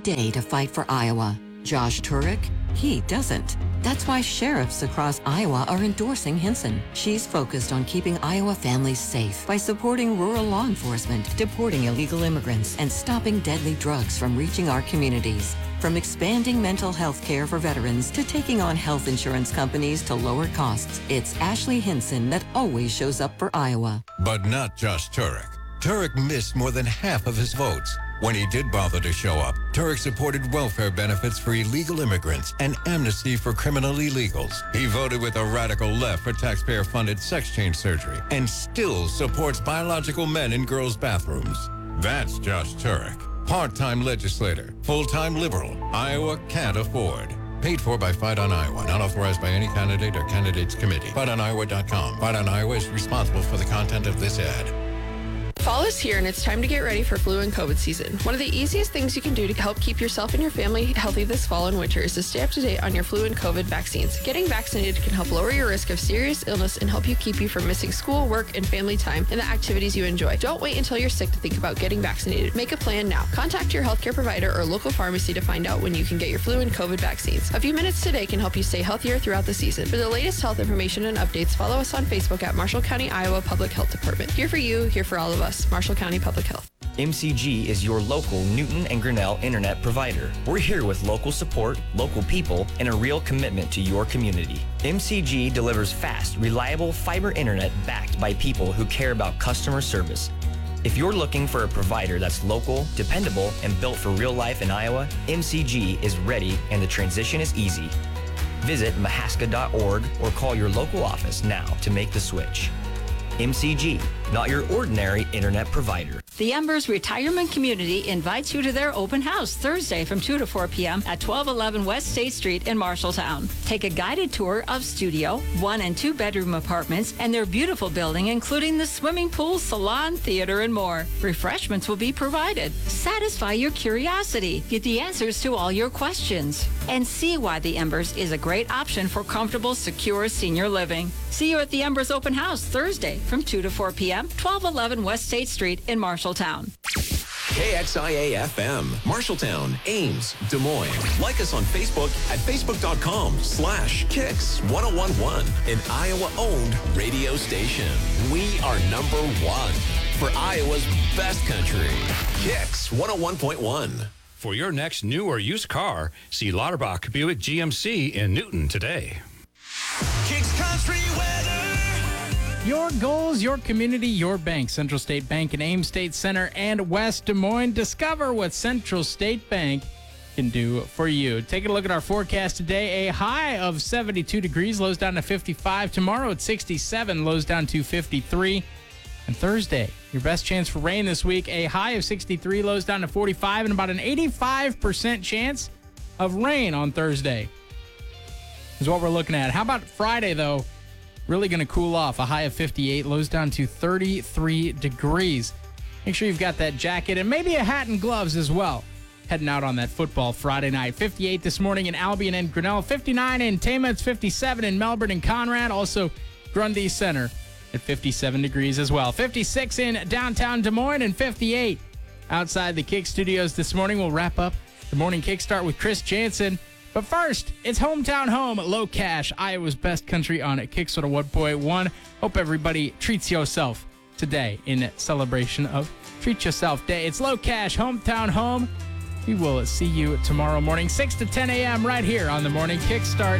day to fight for Iowa. Josh Turek, he doesn't. That's why sheriffs across Iowa are endorsing Hinson. She's focused on keeping Iowa families safe by supporting rural law enforcement, deporting illegal immigrants, and stopping deadly drugs from reaching our communities. From expanding mental health care for veterans to taking on health insurance companies to lower costs, it's Ashley Hinson that always shows up for Iowa. But not just Turek. Turek missed more than half of his votes. When he did bother to show up, Turek supported welfare benefits for illegal immigrants and amnesty for criminal illegals. He voted with the radical left for taxpayer-funded sex change surgery and still supports biological men in girls' bathrooms. That's Josh Turek. Part-time legislator, full-time liberal, Iowa can't afford. Paid for by Fight on Iowa, not authorized by any candidate or candidates committee. FightOnIowa.com. Fight on Iowa is responsible for the content of this ad. Fall is here and it's time to get ready for flu and COVID season. One of the easiest things you can do to help keep yourself and your family healthy this fall and winter is to stay up to date on your flu and COVID vaccines. Getting vaccinated can help lower your risk of serious illness and help you keep you from missing school, work, and family time and the activities you enjoy. Don't wait until you're sick to think about getting vaccinated. Make a plan now. Contact your healthcare provider or local pharmacy to find out when you can get your flu and COVID vaccines. A few minutes today can help you stay healthier throughout the season. For the latest health information and updates, follow us on Facebook at Marshall County, Iowa Public Health Department. Here for you, here for all of us. Marshall County Public Health. MCG is your local Newton and Grinnell internet provider. We're here with local support, local people, and a real commitment to your community. MCG delivers fast, reliable fiber internet backed by people who care about customer service. If you're looking for a provider that's local, dependable, and built for real life in Iowa, MCG is ready and the transition is easy. Visit mahaska.org or call your local office now to make the switch. MCG, not your ordinary internet provider. The Embers Retirement Community invites you to their open house Thursday from 2 to 4 p.m. at 1211 West State Street in Marshalltown. Take a guided tour of studio, 1 and 2 bedroom apartments, and their beautiful building, including the swimming pool, salon, theater, and more. Refreshments will be provided. Satisfy your curiosity. Get the answers to all your questions. And see why the Embers is a great option for comfortable, secure senior living. See you at the Embers Open House Thursday from 2 to 4 p.m., 1211 West State Street in Marshalltown. KXIA-FM, Marshalltown, Ames, Des Moines. Like us on Facebook at facebook.com/Kicks1011, an Iowa-owned radio station. We are number one for Iowa's best country. Kicks 101.1. For your next new or used car, see Lauterbach Buick GMC in Newton today. Kicks Country Weather. Your goals, your community, your bank. Central State Bank in Ames State Center and West Des Moines. Discover what Central State Bank can do for you. Taking a look at our forecast today. A high of 72 degrees, lows down to 55. Tomorrow at 67, lows down to 53. And Thursday, your best chance for rain this week. A high of 63, lows down to 45, and about an 85% chance of rain on Thursday is what we're looking at. How about Friday, though? Really going to cool off. A high of 58, lows down to 33 degrees. Make sure you've got that jacket and maybe a hat and gloves as well. Heading out on that football Friday night. 58 this morning in Albion and Grinnell. 59 in Tama. It's 57 in Melbourne and Conrad. Also, Grundy Center at 57 degrees as well. 56 in downtown Des Moines and 58 outside the Kick Studios this morning. We'll wrap up the morning kickstart with Chris Jansen. But first, it's Hometown Home, Low Cash, Iowa's best country on Kicks 101.1. Hope everybody treats yourself today in celebration of Treat Yourself Day. It's Low Cash, Hometown Home. We will see you tomorrow morning, 6 to 10 a.m. right here on the Morning Kickstart.